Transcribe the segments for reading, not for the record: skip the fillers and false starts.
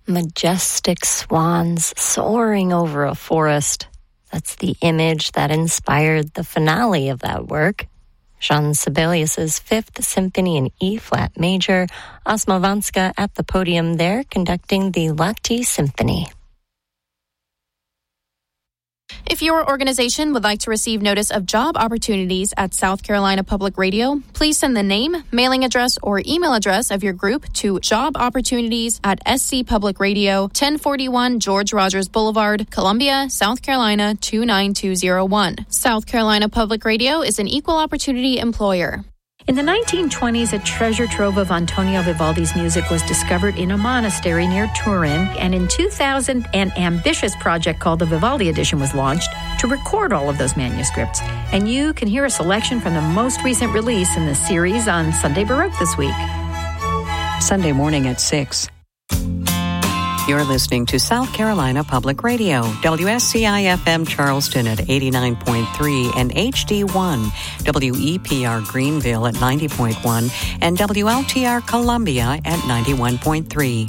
Majestic swans soaring over a forest. That's the image that inspired the finale of that work. Jean Sibelius's Fifth Symphony in E-flat major, Osmovanska at the podium there conducting the Lahti Symphony. If your organization would like to receive notice of job opportunities at South Carolina Public Radio, please send the name, mailing address, or email address of your group to jobopportunities@SC Public Radio, 1041 George Rogers Boulevard, Columbia, South Carolina 29201. South Carolina Public Radio is an equal opportunity employer. In the 1920s, a treasure trove of Antonio Vivaldi's music was discovered in a monastery near Turin, and in 2000, an ambitious project called the Vivaldi Edition was launched to record all of those manuscripts. And you can hear a selection from the most recent release in the series on Sunday Baroque this week. Sunday morning at 6. You're listening to South Carolina Public Radio, WSCI-FM Charleston at 89.3 and HD1, WEPR Greenville at 90.1, and WLTR Columbia at 91.3.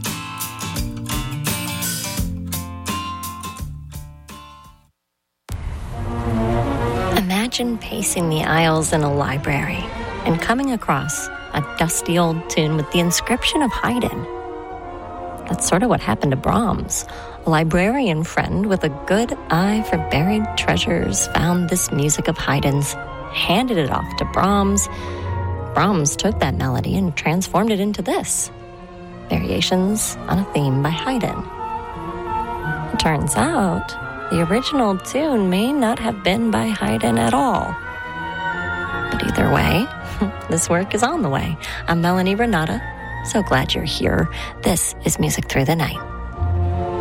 Imagine pacing the aisles in a library and coming across a dusty old tune with the inscription of Haydn. That's sort of what happened to Brahms. A librarian friend with a good eye for buried treasures found this music of Haydn's, handed it off to Brahms. Brahms took that melody and transformed it into this. Variations on a theme by Haydn. It turns out, the original tune may not have been by Haydn at all. But either way, this work is on the way. I'm Melanie Renata. So glad you're here. This is Music Through the Night.